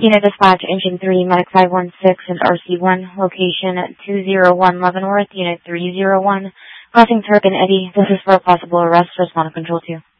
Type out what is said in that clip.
Unit Dispatch, Engine 3, Medic 516 and RC1, location 201 Leavenworth, Unit 301, crossing Turk and Eddy. This is for a possible arrest. Respond to Control 2.